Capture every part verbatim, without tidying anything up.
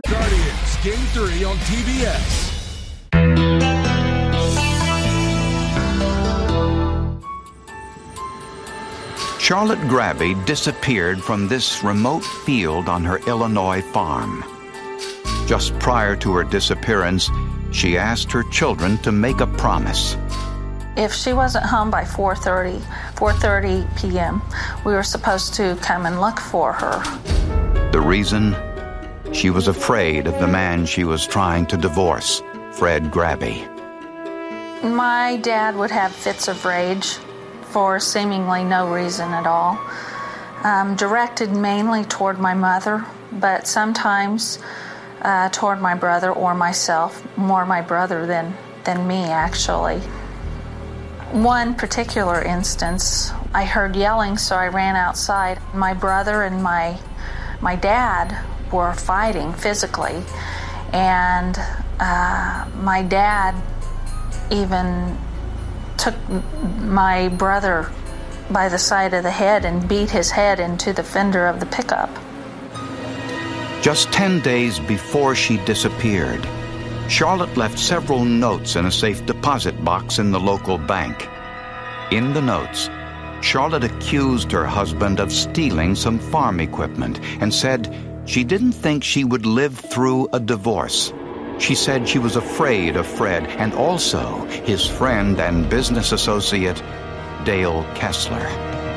Guardians, Game three on T B S. Charlotte Grabby disappeared from this remote field on her Illinois farm. Just prior to her disappearance, she asked her children to make a promise. If she wasn't home by four thirty, four thirty p.m., we were supposed to come and look for her. The reason? She was afraid of the man she was trying to divorce, Fred Grabby. My dad would have fits of rage for seemingly no reason at all, um, directed mainly toward my mother, but sometimes uh, toward my brother or myself, more my brother than, than me, actually. One particular instance, I heard yelling, so I ran outside. My brother and my my dad were fighting physically, and uh, my dad even took my brother by the side of the head and beat his head into the fender of the pickup. Just ten days before she disappeared, Charlotte left several notes in a safe deposit box in the local bank. In the notes, Charlotte accused her husband of stealing some farm equipment and said she didn't think she would live through a divorce. She said she was afraid of Fred and also his friend and business associate, Dale Kessler.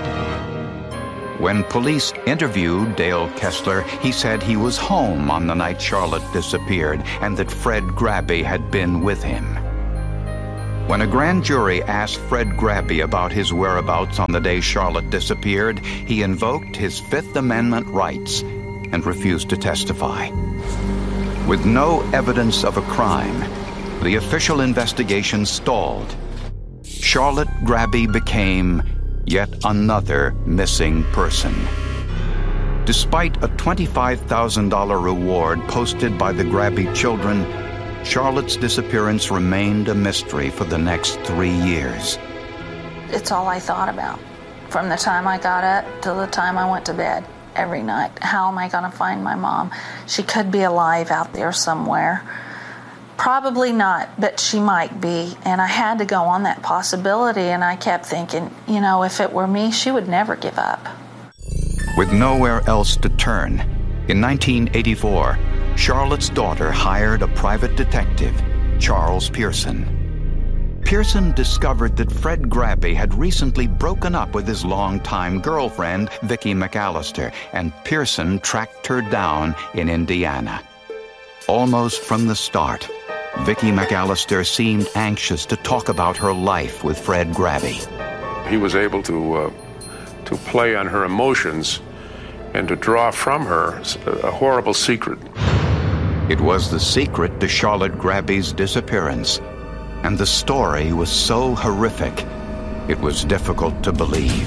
When police interviewed Dale Kessler, he said he was home on the night Charlotte disappeared and that Fred Grabby had been with him. When a grand jury asked Fred Grabby about his whereabouts on the day Charlotte disappeared, he invoked his Fifth Amendment rights and refused to testify. With no evidence of a crime, the official investigation stalled. Charlotte Grabby became yet another missing person. Despite a twenty-five thousand dollars reward posted by the Grabby children, Charlotte's disappearance remained a mystery for the next three years. It's all I thought about from the time I got up till the time I went to bed every night. How am I going to find my mom? She could be alive out there somewhere. Probably not, but she might be. And I had to go on that possibility, and I kept thinking, you know, if it were me, she would never give up. With nowhere else to turn, in nineteen eighty-four, Charlotte's daughter hired a private detective, Charles Pearson. Pearson discovered that Fred Grabby had recently broken up with his longtime girlfriend, Vicki McAllister, and Pearson tracked her down in Indiana. Almost from the start, Vicki McAllister seemed anxious to talk about her life with Fred Grabby. He was able to uh, to play on her emotions and to draw from her a horrible secret. It was the secret to Charlotte Grabby's disappearance, and the story was so horrific, it was difficult to believe.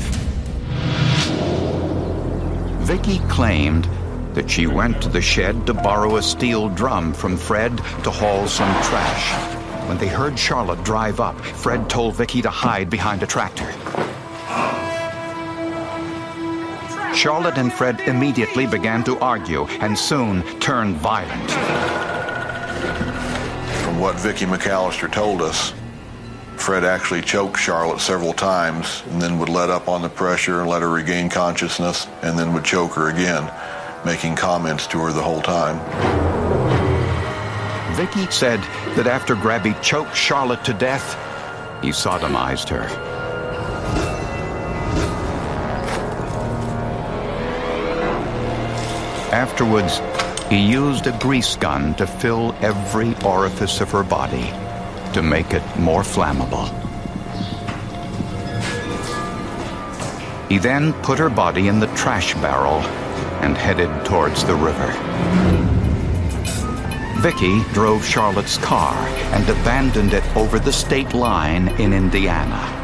Vicki claimed that she went to the shed to borrow a steel drum from Fred to haul some trash. When they heard Charlotte drive up, Fred told Vicki to hide behind a tractor. Charlotte and Fred immediately began to argue and soon turned violent. From what Vicki McAllister told us, Fred actually choked Charlotte several times and then would let up on the pressure and let her regain consciousness and then would choke her again, making comments to her the whole time. Vicki said that after Grabby choked Charlotte to death, he sodomized her. Afterwards, he used a grease gun to fill every orifice of her body to make it more flammable. He then put her body in the trash barrel and headed towards the river. Vicki drove Charlotte's car and abandoned it over the state line in Indiana.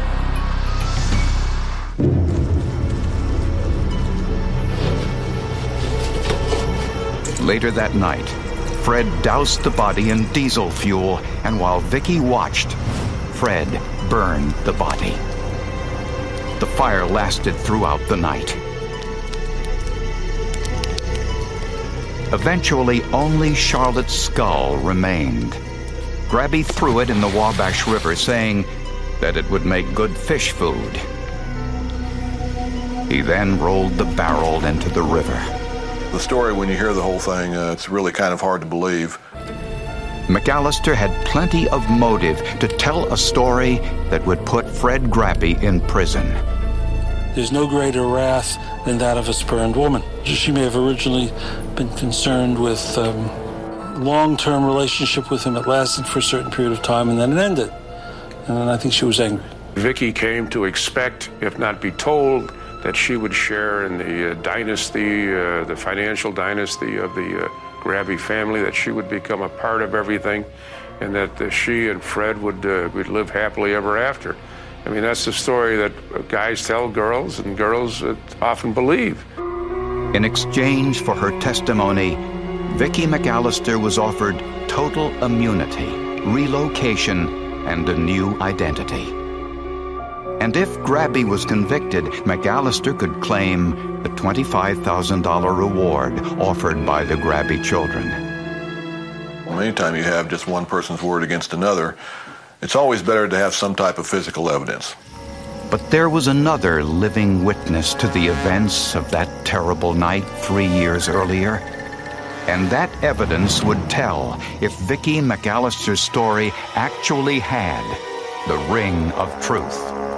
Later that night, Fred doused the body in diesel fuel, and while Vicki watched, Fred burned the body. The fire lasted throughout the night. Eventually, only Charlotte's skull remained. Grabby threw it in the Wabash River, saying that it would make good fish food. He then rolled the barrel into the river. The story, when you hear the whole thing, uh, it's really kind of hard to believe. McAllister had plenty of motive to tell a story that would put Fred Grabby in prison. There's no greater wrath than that of a spurned woman. She may have originally been concerned with um, long-term relationship with him. It lasted for a certain period of time, and then it ended. And then I think she was angry. Vicky came to expect, if not be told, that she would share in the uh, dynasty, uh, the financial dynasty of the uh, Grabby family, that she would become a part of everything, and that uh, she and Fred would, uh, would live happily ever after. I mean, that's the story that guys tell girls, and girls uh, often believe. In exchange for her testimony, Vicky McAllister was offered total immunity, relocation, and a new identity. And if Grabby was convicted, McAllister could claim the twenty-five thousand dollars reward offered by the Grabby children. Well, anytime you have just one person's word against another, it's always better to have some type of physical evidence. But there was another living witness to the events of that terrible night three years earlier. And that evidence would tell if Vicky McAllister's story actually had the ring of truth.